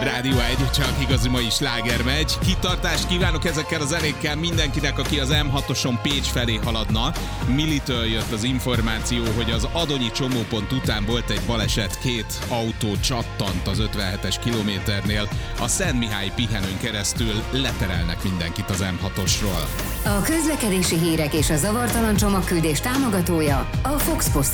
Rádió 1, csak igazi mai sláger megy. Kitartást kívánok ezekkel a zenékkel mindenkinek, aki az M6-oson Pécs felé haladna. Militől jött az információ, hogy az Adonyi csomópont után volt egy baleset, 2 autó csattant az 57-es kilométernél. A Szent Mihály pihenőn keresztül leterelnek mindenkit az M6-osról. A közlekedési hírek és a zavartalan csomagküldés támogatója a Fox Post